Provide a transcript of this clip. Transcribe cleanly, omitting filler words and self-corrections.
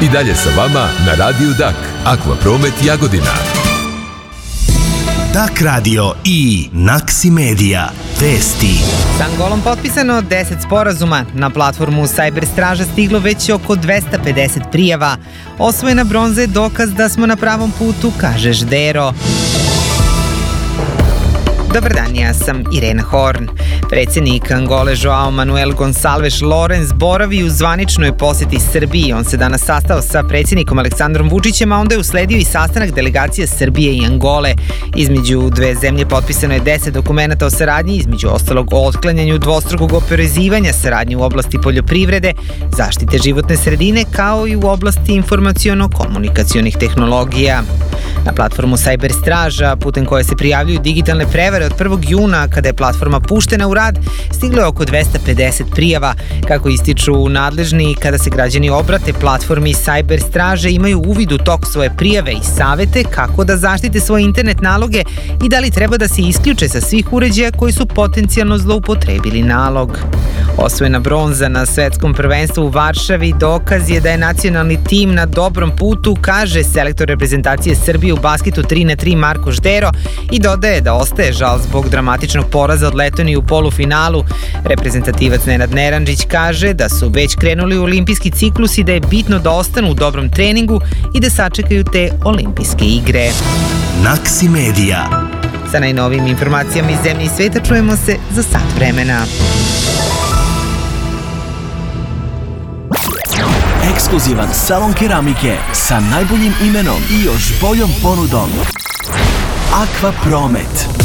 I dalje sa vama na Radiju Dak. Akvapromet Jagodina. Dak radio i Naksi Media. Vesti. S Angolom potpisano 10 sporazuma. Na platformu Cyber Straža stiglo već oko 250 prijava. Osvojena bronza je dokaz da smo na pravom putu, kaže Ždero. Dobar dan, ja sam Irena Horn. Predsjednik Angole Joao Manuel Gonçalves Lorenz boravi u zvaničnoj posjeti Srbiji. On se danas sastao sa predsjednikom Aleksandrom Vučićem, a onda je usledio i sastanak delegacije Srbije i Angole. Između dve zemlje potpisano je 10 dokumenata o saradnji, između ostalog o otklanjanju dvostrukog oporezivanja, saradnje u oblasti poljoprivrede, zaštite životne sredine, kao i u oblasti informaciono-komunikacionih tehnologija. Na platformu Cyber Straža, putem koje se prijavljuju digitalne prevare od 1. juna, kada je platforma puštena u rad, stiglo je oko 250 prijava. Kako ističu nadležni, kada se građani obrate platformi Cyber Straže, imaju uvid u tok svoje prijave i savete kako da zaštite svoje internet naloge i da li treba da se isključe sa svih uređaja koji su potencijalno zloupotrebili nalog. Osvojena bronza na svetskom prvenstvu u Varšavi dokaz je da je nacionalni tim na dobrom putu, kaže selektor reprezentacije Srbije u basketu 3x3 Marko Ždero, i dodaje da ostaje žal zbog dramatičnog poraza od Letonije u polufinalu. Reprezentativac Nenad Neranđić kaže da su već krenuli u olimpijski ciklus i da je bitno da ostanu u dobrom treningu i da sačekaju te olimpijske igre. Naksi Media. Sa najnovijim informacijama iz zemlje i sveta čujemo se za sat vremena. Ekskluzivan salon keramike sa najboljim imenom i još boljom ponudom. Akvapromet.